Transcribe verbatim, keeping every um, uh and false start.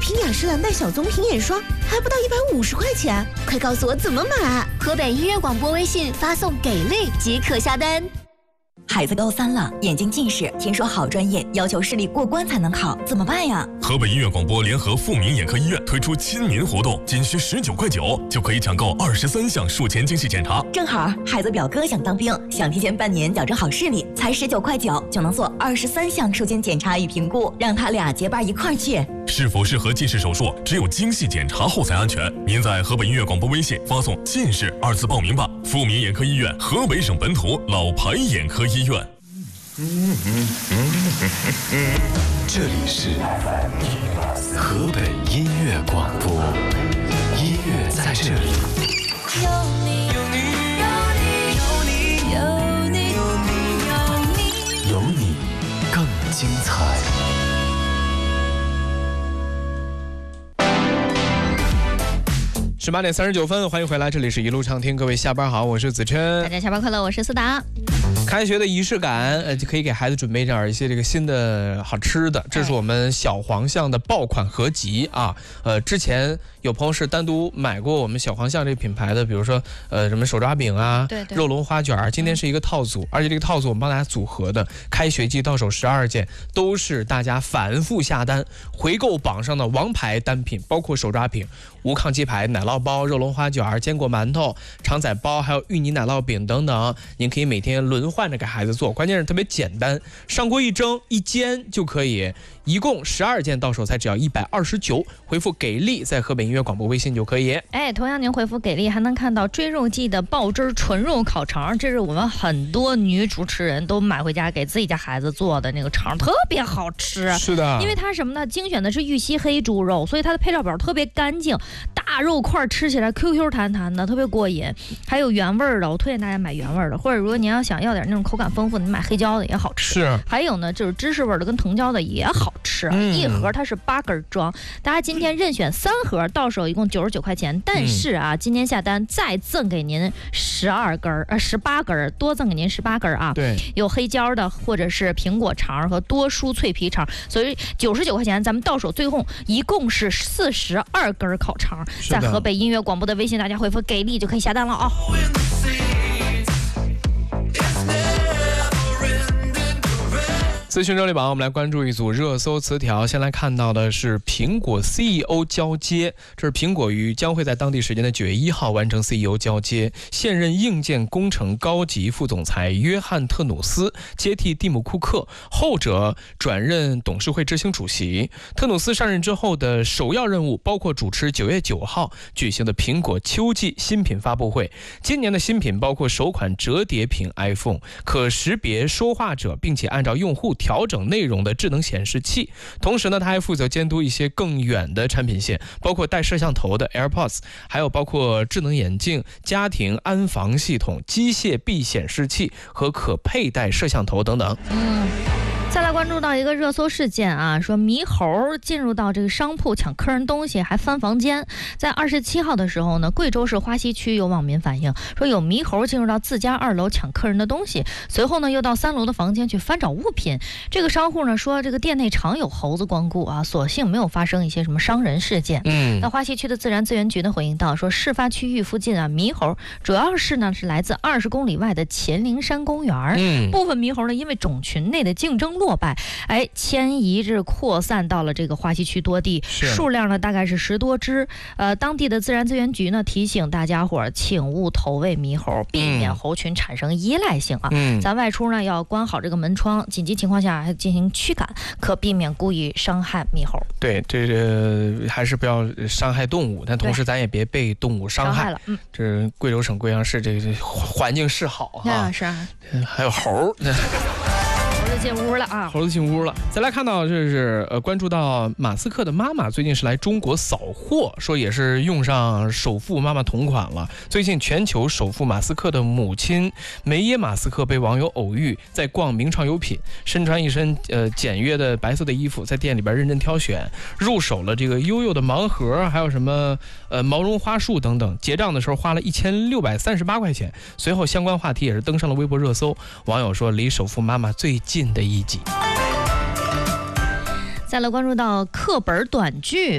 瓶雅诗兰黛小棕瓶眼霜还不到一百五十块钱，快告诉我怎么买！ 河北音乐广播微信发送“给力”即可下单。 孩子高三了，眼睛近视，听说好专业要求视力过关才能考，怎么办呀？ 河北音乐广播联合富民眼科医院推出亲民活动，仅需十九块九就可以抢购二十三项术前精细检查。 正好孩子表哥想当兵，想提前半年矫正好视力，才十九块九就能做二十三项术前检查与评估，让他俩结伴一块儿去。 是否适合近视手术，只有精细检查后才安全。您在河北音乐广播微信发送“近视”二字报名吧。富民眼科医院，河北省本土老牌眼科医院。 嗯嗯嗯嗯，这里是河北音乐广播，音乐在这里。 有你，有你，有你，有你，有你，有你， 有你更精彩。 十八点三十九分，欢迎回来，这里是一路畅听，各位下班好，我是子琛。 大家下班快乐，我是思达。 开学的仪式感，呃，就可以给孩子准备点一些这个新的好吃的。这是我们小黄象的爆款合集啊。呃，之前有朋友是单独买过我们小黄象这个品牌的，比如说呃什么手抓饼啊， 对对， 肉龙花卷，今天是一个套组，而且这个套组我们帮大家组合的，开学季到手十二件，都是大家反复下单回购榜上的王牌单品，包括手抓饼、无抗鸡排、奶酪包、肉龙花卷、坚果馒头、肠仔包，还有芋泥奶酪饼等等。您可以每天轮换着给孩子做，关键是特别简单，上锅一蒸一煎就可以。一共十二件到手才只要一百二十九，回复给力在河北音乐广播微信就可以。 哎，同样您回复给力还能看到追肉季的爆汁纯肉烤肠，这是我们很多女主持人都买回家给自己家孩子做的那个肠，特别好吃。 是的， 因为它什么呢？精选的是玉溪黑猪肉，所以它的配料表特别干净，大肉块吃起来 Q Q 弹弹的，特别过瘾。还有原味的，我推荐大家买原味的，或者如果您要想要点那种口感丰富，你买黑椒的也好吃。 是。 还有呢，就是芝士味的跟藤椒的也好吃。嗯、一盒它是八根装，大家今天任选三盒，到手一共九十九块钱。但是啊，嗯、今天下单再赠给您十二根呃十八根，多赠给您十八根啊。 对， 有黑椒的或者是苹果肠和多蔬脆皮肠，所以九十九块钱咱们到手最后一共是四十二根烤肠。在河北音乐广播的微信，大家回复给力就可以下单了啊。 资讯热力榜，我们来关注一组热搜词条。先来看到的是苹果 C E O 交接，这是苹果于将会在当地时间的九月一号完成 C E O 交接，现任硬件工程高级副总裁约翰特努斯接替蒂姆库克，后者转任董事会执行主席。特努斯上任之后的首要任务包括主持九月九号举行的苹果秋季新品发布会。今年的新品包括首款折叠屏 iPhone、可识别说话者并且按照用户调整内容的智能显示器，同时呢，他还负责监督一些更远的产品线，包括带摄像头的 AirPods， 还有包括智能眼镜、家庭安防系统、机械臂显示器和可佩戴摄像头等等。 嗯。再来关注到一个热搜事件啊，说猕猴进入到这个商铺抢客人东西，还翻房间。在二十七号的时候呢，贵州市花溪区有网民反映说有猕猴进入到自家二楼抢客人的东西，随后呢又到三楼的房间去翻找物品。这个商户呢说，这个店内常有猴子光顾啊，所幸没有发生一些什么伤人事件。嗯，那花溪区的自然资源局呢回应到说，事发区域附近啊，猕猴主要是呢是来自二十公里外的乾陵山公园。嗯，部分猕猴呢因为种群内的竞争落败，哎，迁移至扩散到了这个花溪区多地，数量呢大概是十多只。呃，当地的自然资源局呢提醒大家伙，请勿投喂猕猴，避免猴群产生依赖性啊。嗯，咱外出呢要关好这个门窗，紧急情况下还进行驱赶，可避免故意伤害猕猴。 对，这个还是不要伤害动物，但同时咱也别被动物伤害。伤害了，嗯，这是贵州省贵阳市这个环境是好哈。 啊，是啊， 还有猴。 进屋了啊！ 猴子进屋了。再来看到，这是呃，关注到马斯克的妈妈最近是来中国扫货，说也是用上首富妈妈同款了。最近全球首富马斯克的母亲梅耶马斯克被网友偶遇在逛名创优品，身穿一身呃简约的白色的衣服，在店里边认真挑选，入手了这个悠悠的盲盒，还有什么呃毛绒花束等等。结账的时候花了一千六百三十八块钱。随后相关话题也是登上了微博热搜，网友说离首富妈妈最近的一集。 再来关注到课本短剧